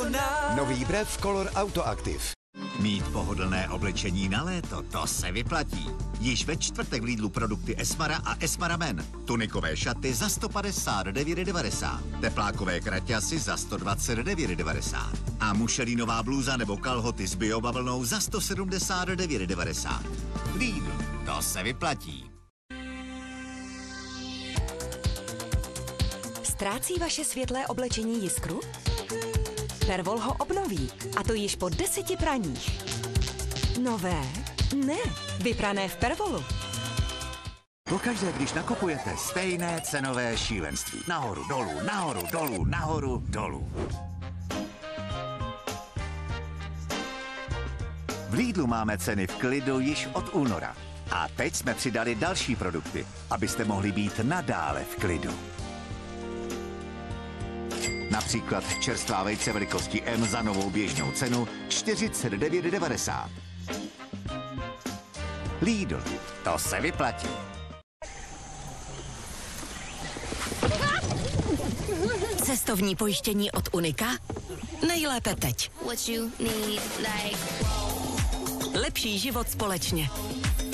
Nový Brev Color Auto Active. Mít pohodlné oblečení na léto, to se vyplatí. Již ve čtvrtek v Lidlu produkty Esmara a Esmara Men. Tunikové šaty za 159,90. Teplákové kraťasy za 129,90. A mušelínová blůza nebo kalhoty s biobavlnou za 179,90. Lidl, to se vyplatí. Ztrácí vaše světlé oblečení jiskru? Pervol ho obnoví, a to již po 10 praních. Nové? Ne, vyprané v Pervolu. Pokaždé, když nakupujete, stejné cenové šílenství. Nahoru, dolů, nahoru, dolů, nahoru, dolů. V Lidlu máme ceny v klidu již od února. A teď jsme přidali další produkty, abyste mohli být nadále v klidu. Například čerstvá vejce velikosti M za novou běžnou cenu 49,90. Lidl, to se vyplatí. Cestovní pojištění od Unika? Nejlépe teď. Lepší život společně.